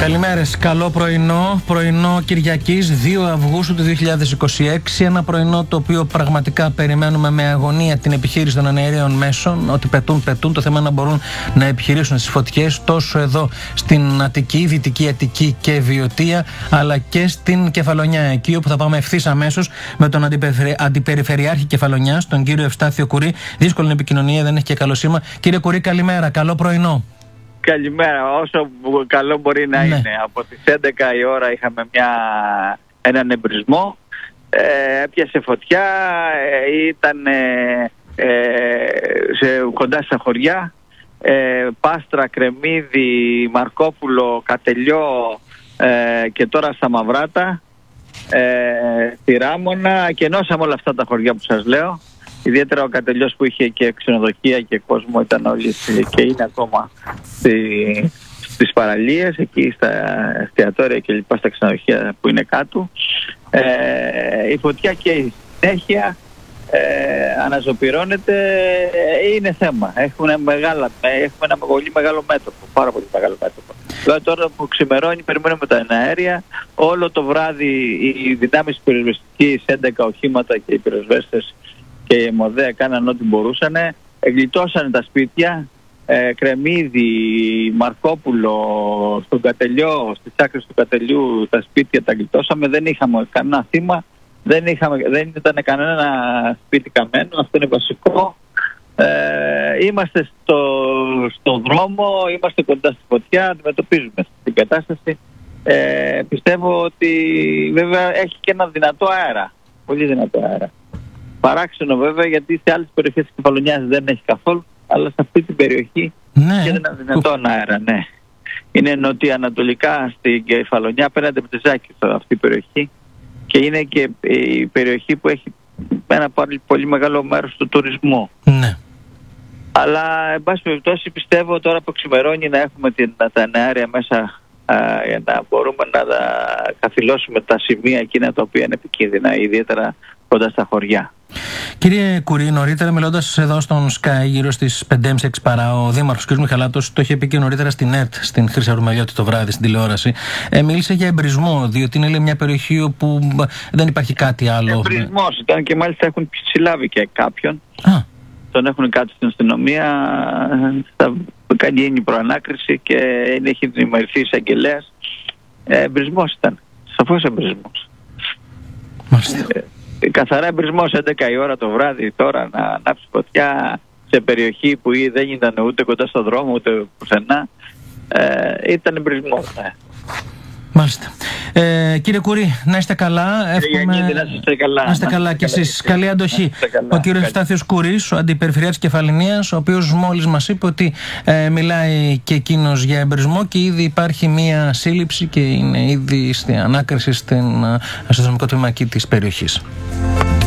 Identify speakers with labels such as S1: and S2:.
S1: Καλημέρες, καλό πρωινό Κυριακής 2 Αυγούστου του 2026. Ένα πρωινό το οποίο πραγματικά περιμένουμε με αγωνία την επιχείρηση των εναερίων μέσων. Ότι πετούν, το θέμα να μπορούν να επιχειρήσουν στις φωτιές τόσο εδώ στην Αττική, Δυτική Αττική και Βιωτία, αλλά και στην Κεφαλονιά, εκεί όπου θα πάμε ευθύς αμέσως με τον Αντιπεριφερειάρχη Κεφαλονιάς, τον κύριο Ευστάθιο Κουρί. Δύσκολη επικοινωνία, δεν έχει και καλό σήμα. Κύριε Κουρί, καλημέρα, καλό πρωινό.
S2: Καλημέρα, όσο καλό μπορεί να είναι. Από τις 11 η ώρα είχαμε έναν εμπρισμό, έπιασε φωτιά, ήταν κοντά στα χωριά, Πάστρα, Κρεμμύδι, Μαρκόπουλο, Κατελιό και τώρα στα Μαυράτα, στη Ράμωνα, και ενώσαμε όλα αυτά τα χωριά που σας λέω. Ιδιαίτερα ο Κατελιός που είχε και ξενοδοχεία και κόσμο, ήταν όλοι και είναι ακόμα στις παραλίες, εκεί στα εστιατόρια και λοιπά, στα ξενοδοχεία που είναι κάτω. Η φωτιά και η συνέχεια αναζωπυρώνεται, είναι θέμα. Έχουμε ένα πολύ μεγάλο μέτωπο, πάρα πολύ μεγάλο μέτωπο. Δηλαδή τώρα που ξημερώνει περιμένουμε τα εναέρια, όλο το βράδυ οι δυνάμεις πυροσβεστικής, 11 οχήματα και οι πυροσβέστες και η ΕΜΟΔΕ κάναν ό,τι μπορούσαν, γλιτώσανε τα σπίτια, Κρεμμύδι, Μαρκόπουλο, στον Κατελιό, στις άκρες του Κατελιού τα σπίτια τα γλιτώσαμε, δεν είχαμε κανένα θύμα, δεν ήταν κανένα σπίτι καμένο, αυτό είναι βασικό. Είμαστε στο δρόμο, είμαστε κοντά στη φωτιά, αντιμετωπίζουμε την κατάσταση. Πιστεύω ότι βέβαια έχει και ένα δυνατό αέρα, πολύ δυνατό αέρα. Παράξενο βέβαια, γιατί σε άλλες περιοχές της Κεφαλονιάς δεν έχει καθόλου, αλλά σε αυτή την περιοχή έχει ένα δυνατό αέρα, ναι. Είναι νοτιοανατολικά στην Κεφαλονιά, απέναντι από τη Ζάκη αυτή η περιοχή, και είναι και η περιοχή που έχει ένα πολύ μεγάλο μέρος του τουρισμού. Ναι. Αλλά εν πάση περιπτώσει πιστεύω τώρα που ξημερώνει να έχουμε τα εναέρια μέσα για να μπορούμε να καθυλώσουμε τα σημεία εκείνα τα οποία είναι επικίνδυνα, ιδιαίτερα κοντά στα χωριά.
S1: Κύριε Κουρί, νωρίτερα μιλώντας εδώ στον Sky γύρω στις 5.30-6 παρά, ο Δήμαρχος κ. Μιχαλάτος το είχε πει και νωρίτερα στην ΕΡΤ, στην Χρύσα Ρουμελιώτη το βράδυ, στην τηλεόραση. Μίλησε για εμπρισμό, διότι είναι μια περιοχή όπου δεν υπάρχει κάτι άλλο.
S2: Εμπρισμός ήταν, και μάλιστα έχουν συλλάβει και κάποιον. Τον έχουν κάτω στην αστυνομία, θα κάνει προανάκριση και έχει δημιουργηθεί εισαγγελέας. Εμπρισμός ήταν, σαφώς εμπρισμός. Καθαρά εμπρισμός, 11 η ώρα το βράδυ τώρα να ανάψει φωτιά σε περιοχή που δεν ήταν ούτε κοντά στον δρόμο ούτε πουθενά, ήταν εμπρισμός.
S1: Μάλιστα. Κύριε Κουρί, να είστε καλά.
S2: Να
S1: είστε καλά και εσείς. Καλή αντοχή. Ο κύριος Ευστάθιος Κουρής, ο Αντιπεριφερειάρχης Κεφαλονιάς, ο οποίος μόλις μας είπε ότι μιλάει και εκείνος για εμπρισμό και ήδη υπάρχει μία σύλληψη και είναι ήδη στην ανάκριση στο αστυνομικό τμήμα εκεί της περιοχής.